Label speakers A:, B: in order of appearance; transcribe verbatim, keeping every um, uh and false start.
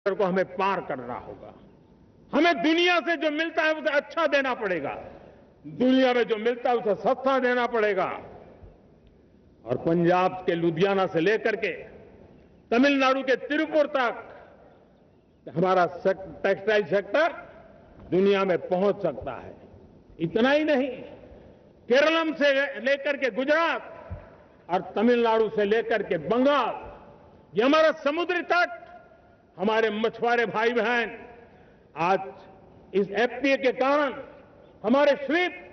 A: को हमें पार करना होगा। हमें दुनिया से जो मिलता है उसे अच्छा देना पड़ेगा, दुनिया में जो मिलता है उसे सस्ता देना पड़ेगा। और पंजाब के लुधियाना से लेकर के तमिलनाडु के तिरुपुर तक हमारा टेक्सटाइल सेक्टर दुनिया में पहुंच सकता है। इतना ही नहीं, केरलम से लेकर के गुजरात और तमिलनाडु से लेकर के बंगाल, ये हमारा समुद्री तट, हमारे मछुआरे भाई बहन आज इस एफटीए के कारण हमारे श्रिप